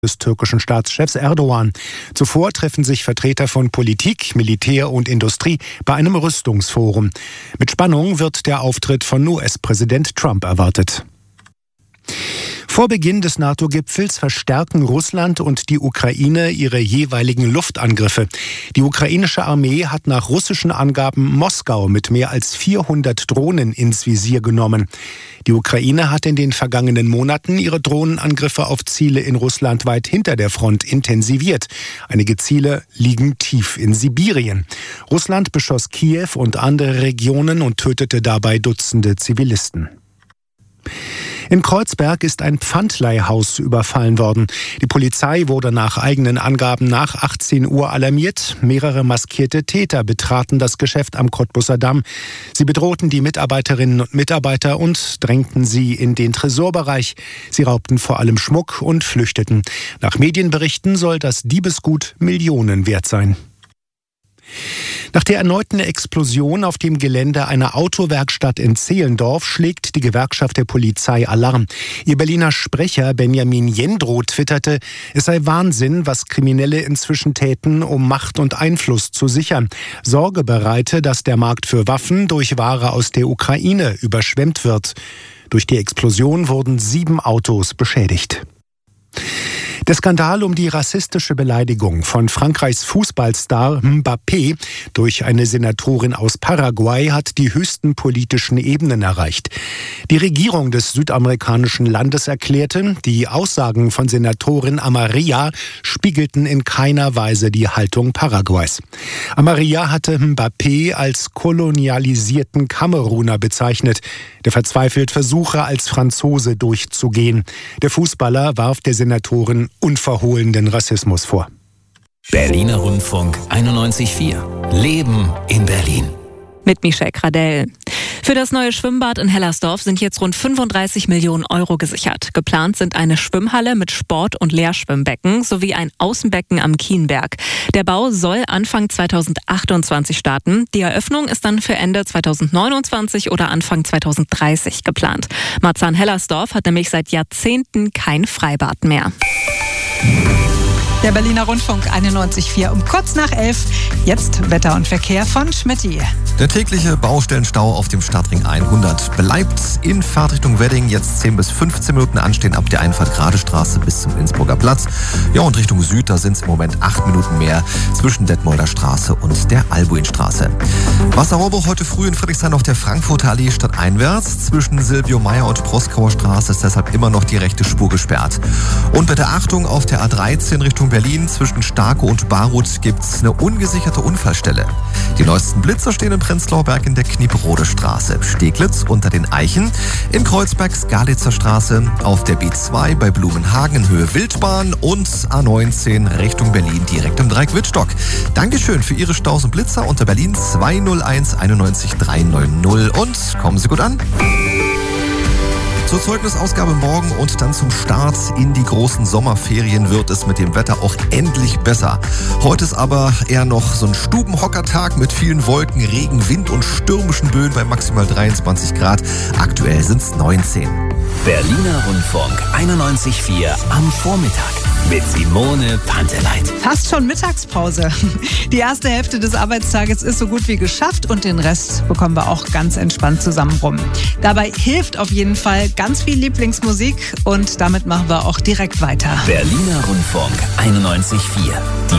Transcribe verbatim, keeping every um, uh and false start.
des türkischen Staatschefs Erdogan. Zuvor treffen sich Vertreter von Politik, Militär und Industrie bei einem Rüstungsforum. Mit Spannung wird der Auftritt von U S-Präsident Trump erwartet. Vor Beginn des NATO-Gipfels verstärken Russland und die Ukraine ihre jeweiligen Luftangriffe. Die ukrainische Armee hat nach russischen Angaben Moskau mit mehr als vierhundert Drohnen ins Visier genommen. Die Ukraine hat in den vergangenen Monaten ihre Drohnenangriffe auf Ziele in Russland weit hinter der Front intensiviert. Einige Ziele liegen tief in Sibirien. Russland beschoss Kiew und andere Regionen und tötete dabei Dutzende Zivilisten. In Kreuzberg ist ein Pfandleihhaus überfallen worden. Die Polizei wurde nach eigenen Angaben nach achtzehn Uhr alarmiert. Mehrere maskierte Täter betraten das Geschäft am Cottbusser Damm. Sie bedrohten die Mitarbeiterinnen und Mitarbeiter und drängten sie in den Tresorbereich. Sie raubten vor allem Schmuck und flüchteten. Nach Medienberichten soll das Diebesgut Millionen wert sein. Nach der erneuten Explosion auf dem Gelände einer Autowerkstatt in Zehlendorf schlägt die Gewerkschaft der Polizei Alarm. Ihr Berliner Sprecher Benjamin Jendroth twitterte, es sei Wahnsinn, was Kriminelle inzwischen täten, um Macht und Einfluss zu sichern. Sorge bereite, dass der Markt für Waffen durch Ware aus der Ukraine überschwemmt wird. Durch die Explosion wurden sieben Autos beschädigt. Der Skandal um die rassistische Beleidigung von Frankreichs Fußballstar Mbappé durch eine Senatorin aus Paraguay hat die höchsten politischen Ebenen erreicht. Die Regierung des südamerikanischen Landes erklärte, die Aussagen von Senatorin Amarilla spiegelten in keiner Weise die Haltung Paraguays. Amarilla hatte Mbappé als kolonialisierten Kameruner bezeichnet, der verzweifelt versuche, als Franzose durchzugehen. Der Fußballer warf der Senatorin unverhohlenen Rassismus vor. Berliner Rundfunk einundneunzig Komma vier. Leben in Berlin. Mit Michelle Kradell. Für das neue Schwimmbad in Hellersdorf sind jetzt rund fünfunddreißig Millionen Euro gesichert. Geplant sind eine Schwimmhalle mit Sport- und Leerschwimmbecken sowie ein Außenbecken am Kienberg. Der Bau soll Anfang zweitausendachtundzwanzig starten. Die Eröffnung ist dann für Ende zweitausendneunundzwanzig oder Anfang zweitausenddreißig geplant. Marzahn-Hellersdorf hat nämlich seit Jahrzehnten kein Freibad mehr. Der Berliner Rundfunk einundneunzig Komma vier um kurz nach elf. Jetzt Wetter und Verkehr von Schmitty. Der tägliche Baustellenstau auf dem Stadtring hundert bleibt in Fahrtrichtung Wedding. Jetzt zehn bis fünfzehn Minuten anstehen ab der Einfahrt Gradestraße bis zum Innsbrucker Platz. Ja, und Richtung Süd, da sind es im Moment acht Minuten mehr zwischen Detmolder Straße und der Albuinstraße. Wasserrohrbruch heute früh in Friedrichshain auf der Frankfurter Allee stadteinwärts. Zwischen Silvio Meyer und Proskauer Straße ist deshalb immer noch die rechte Spur gesperrt. Und bitte Achtung, auf der A dreizehn Richtung Berlin zwischen Starke und Baruth gibt es eine ungesicherte Unfallstelle. Die neuesten Blitzer stehen im Prenzlauer Berg in der Knieperode Straße, Steglitz unter den Eichen, in Kreuzberg Skalitzer Straße, auf der B zwei bei Blumenhagen in Höhe Wildbahn und A neunzehn Richtung Berlin direkt im Dreieck Wittstock. Dankeschön für Ihre Staus und Blitzer unter Berlin zwei null eins einundneunzig dreihundertneunzig und kommen Sie gut an. Zur Zeugnisausgabe morgen und dann zum Start in die großen Sommerferien wird es mit dem Wetter auch endlich besser. Heute ist aber eher noch so ein Stubenhockertag mit vielen Wolken, Regen, Wind und stürmischen Böen bei maximal dreiundzwanzig Grad. Aktuell sind es neunzehn. Berliner Rundfunk einundneunzig Komma vier am Vormittag mit Simone Panteleit. Fast schon Mittagspause. Die erste Hälfte des Arbeitstages ist so gut wie geschafft und den Rest bekommen wir auch ganz entspannt zusammen rum. Dabei hilft auf jeden Fall ganz viel Lieblingsmusik und damit machen wir auch direkt weiter. Berliner Rundfunk einundneunzig Komma vier. Die